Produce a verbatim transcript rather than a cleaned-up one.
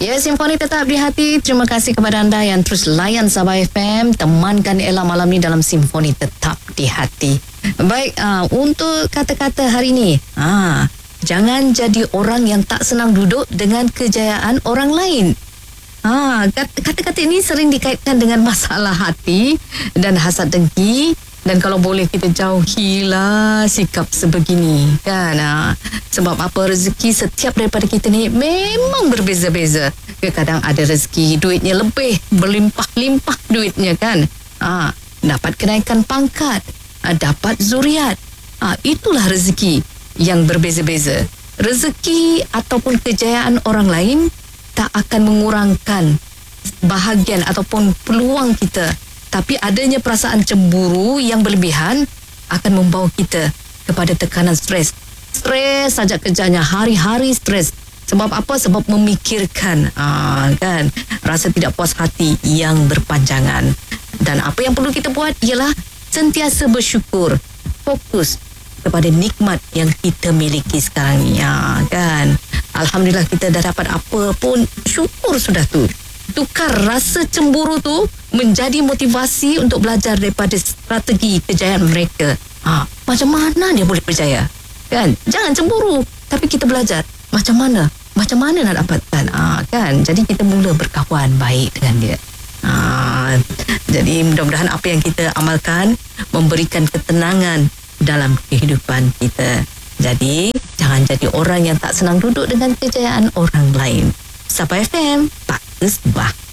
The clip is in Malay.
Ya, Simfoni tetap di hati. Terima kasih kepada anda yang terus layan Sabah F M. Temankan Ella malam ni dalam Simfoni tetap di hati. Baik, uh, untuk kata-kata hari ini, ah, jangan jadi orang yang tak senang duduk dengan kejayaan orang lain. Ah, kata-kata ini sering dikaitkan dengan masalah hati dan hasad dengki. Dan kalau boleh kita jauhilah sikap sebegini, kan? Ha, sebab apa, rezeki setiap daripada kita ni memang berbeza-beza. Kadang ada rezeki duitnya lebih, berlimpah-limpah duitnya, kan? Ha, dapat kenaikan pangkat, ha, dapat zuriat. Ha, itulah rezeki yang berbeza-beza. Rezeki ataupun kejayaan orang lain tak akan mengurangkan bahagian ataupun peluang kita. Tapi adanya perasaan cemburu yang berlebihan akan membawa kita kepada tekanan stres. Stres saja kerjanya, hari-hari stres. Sebab apa? Sebab memikirkan, aa, kan, rasa tidak puas hati yang berpanjangan. Dan apa yang perlu kita buat ialah sentiasa bersyukur, fokus kepada nikmat yang kita miliki sekarang ni, aa, kan. Alhamdulillah kita dah dapat apa pun, syukur sudah tu. Tukar rasa cemburu tu menjadi motivasi untuk belajar daripada strategi kejayaan mereka. Ha, macam mana dia boleh berjaya? Kan? Jangan cemburu, tapi kita belajar macam mana? Macam mana nak dapatkan? Ha, kan? Jadi kita mula berkawan baik dengan dia. Ha, jadi mudah-mudahan apa yang kita amalkan memberikan ketenangan dalam kehidupan kita. Jadi jangan jadi orang yang tak senang duduk dengan kejayaan orang lain. Sabah F M, Pak Bah.